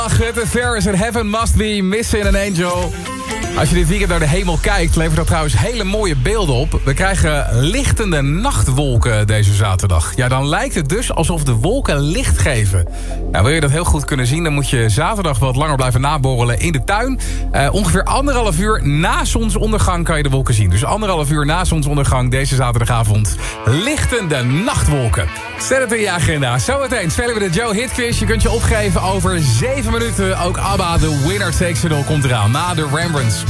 Het Ferris en Heaven Must Be Missing an Angel. Als je dit weekend naar de hemel kijkt, levert dat trouwens hele mooie beelden op. We krijgen lichtende nachtwolken deze zaterdag. Ja, dan lijkt het dus alsof de wolken licht geven. Nou, wil je dat heel goed kunnen zien, dan moet je zaterdag wat langer blijven naborrelen in de tuin. Ongeveer 1,5 uur na zonsondergang kan je de wolken zien. Dus 1,5 uur na zonsondergang deze zaterdagavond. Lichtende nachtwolken. Zet het in je agenda. Zometeen spelen we de Joe Hit Quiz. Je kunt je opgeven over 7 minuten. Ook ABBA, The Winner Takes It All, komt eraan na de Rembrandts.